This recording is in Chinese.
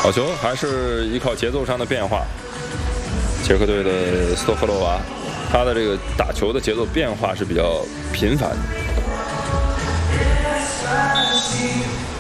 好球，还是依靠节奏上的变化。捷克队的斯托克洛娃，他的这个打球的节奏变化是比较频繁的。